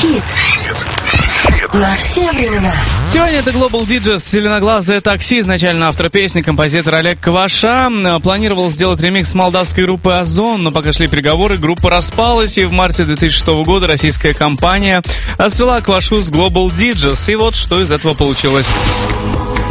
Хит на все времена. Сегодня это Global DJs, «Зеленоглазое такси». Изначально автор песни, композитор Олег Кваша, планировал сделать ремикс с молдавской группы «Озон», но пока шли переговоры, группа распалась, и в марте 2006 года российская компания свела Квашу с Global DJs. И вот что из этого получилось.